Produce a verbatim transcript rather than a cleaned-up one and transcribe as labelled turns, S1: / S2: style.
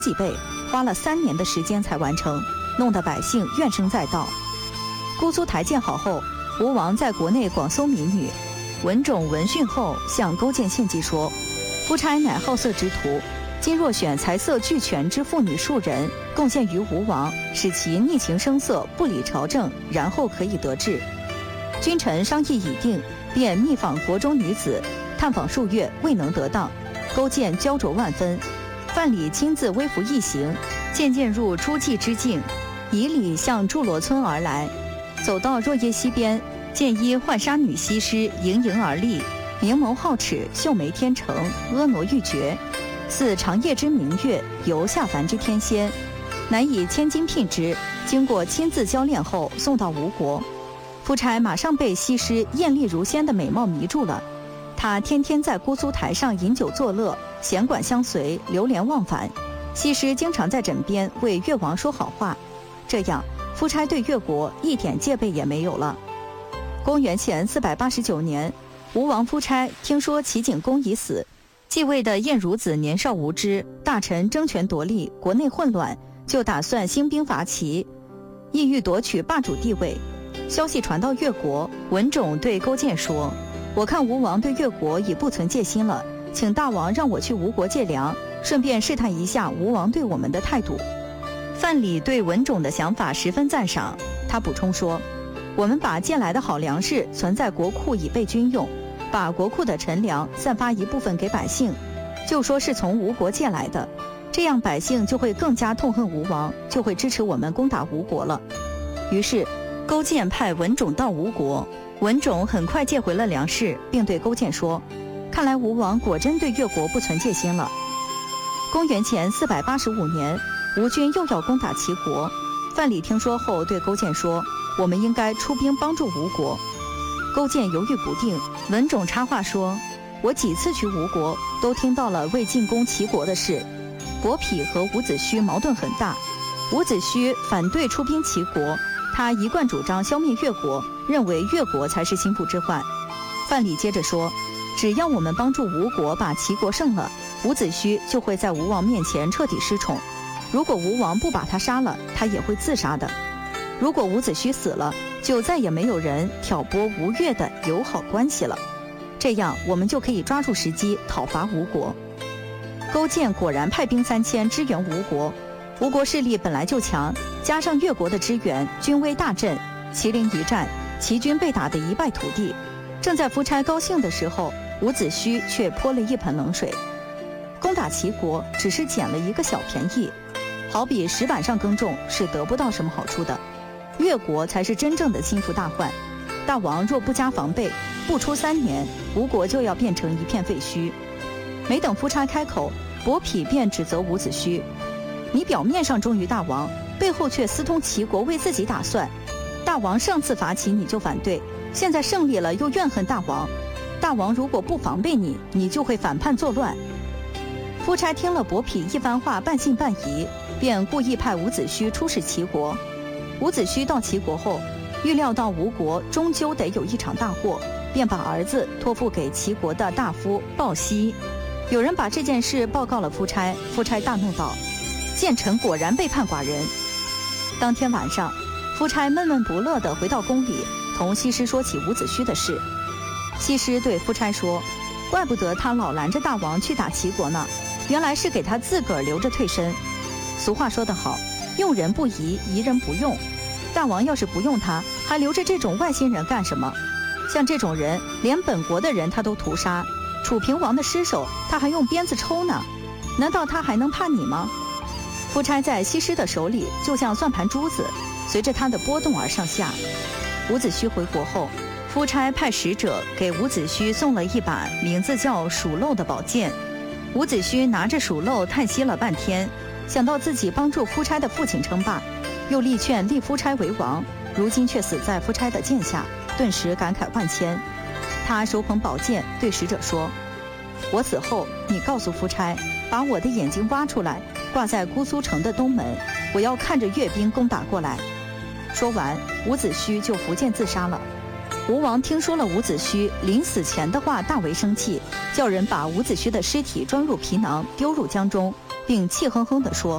S1: 几倍，花了三年的时间才完成，弄得百姓怨声载道。姑苏台建好后，吴王在国内广搜民女。文种闻讯后，向勾践献计说：“夫差乃好色之徒，今若选才色俱全之妇女数人，贡献于吴王，使其逆情声色，不理朝政，然后可以得志。”君臣商议已定，便密访国中女子，探访数月，未能得当。勾践焦灼万分。范蠡亲自微服一行，渐渐入诸暨之境，以礼向祝罗村而来。走到若叶溪边，见一浣纱女西施盈盈而立，明眸皓齿，秀眉天成，婀娜欲绝，似长夜之明月，游下凡之天仙。乃以千金聘之，经过亲自交练后，送到吴国。夫差马上被西施艳丽如仙的美貌迷住了。他天天在姑苏台上饮酒作乐，弦管相随，流连忘返。西施经常在枕边为越王说好话，这样夫差对越国一点戒备也没有了。公元前四百八十九年，吴王夫差听说齐景公已死，继位的晏孺子年少无知，大臣争权夺利，国内混乱，就打算兴兵伐齐，意欲夺取霸主地位。消息传到越国，文种对勾践说：“我看吴王对越国已不存戒心了，请大王让我去吴国借粮，顺便试探一下吴王对我们的态度。”范蠡对文种的想法十分赞赏，他补充说：“我们把借来的好粮食存在国库以备军用，把国库的陈粮散发一部分给百姓，就说是从吴国借来的，这样百姓就会更加痛恨吴王，就会支持我们攻打吴国了。”于是勾践派文种到吴国，文种很快借回了粮食，并对勾践说：“看来吴王果真对越国不存戒心了。”公元前四百八十五年，吴军又要攻打齐国，范蠡听说后对勾践说：“我们应该出兵帮助吴国。”勾践犹豫不定，文种插话说：“我几次去吴国，都听到了为进攻齐国的事。伯嚭和伍子胥矛盾很大，伍子胥反对出兵齐国，他一贯主张消灭越国，认为越国才是心腹之患。”范蠡接着说：“只要我们帮助吴国把齐国胜了，伍子胥就会在吴王面前彻底失宠。如果吴王不把他杀了，他也会自杀的。如果伍子胥死了，就再也没有人挑拨吴越的友好关系了。这样我们就可以抓住时机讨伐吴国。”勾践果然派兵三千支援吴国，吴国势力本来就强，加上越国的支援，军威大振。麒麟一战，齐军被打得一败涂地。正在夫差高兴的时候，伍子胥却泼了一盆冷水。攻打齐国只是捡了一个小便宜，好比石板上耕种，是得不到什么好处的。越国才是真正的心腹大患。大王若不加防备，不出三年，吴国就要变成一片废墟。没等夫差开口，伯嚭便指责伍子胥：“你表面上忠于大王，背后却私通齐国，为自己打算。大王上次伐齐你就反对，现在胜利了又怨恨大王。大王如果不防备你，你就会反叛作乱。”夫差听了伯嚭一番话，半信半疑，便故意派伍子胥出使齐国。伍子胥到齐国后，预料到吴国终究得有一场大祸，便把儿子托付给齐国的大夫鲍熙。有人把这件事报告了夫差，夫差大怒道：“谏臣果然背叛寡人。”当天晚上，夫差闷闷不乐地回到宫里，同西施说起伍子胥的事。西施对夫差说：“怪不得他老拦着大王去打齐国呢，原来是给他自个儿留着退身。俗话说得好，用人不疑，疑人不用。大王要是不用他，还留着这种外星人干什么？像这种人，连本国的人他都屠杀，楚平王的尸首他还用鞭子抽呢，难道他还能怕你吗？”夫差在西施的手里就像算盘珠子，随着他的波动而上下。伍子胥回国后，夫差派使者给伍子胥送了一把名字叫鼠漏的宝剑。伍子胥拿着鼠漏叹息了半天，想到自己帮助夫差的父亲称霸，又力劝立夫差为王，如今却死在夫差的剑下，顿时感慨万千。他手捧宝剑对使者说：“我死后，你告诉夫差，把我的眼睛挖出来，挂在姑苏城的东门，我要看着越兵攻打过来。”说完，伍子胥就伏剑自杀了。吴王听说了伍子胥临死前的话，大为生气，叫人把伍子胥的尸体装入皮囊，丢入江中，并气哼哼地说：“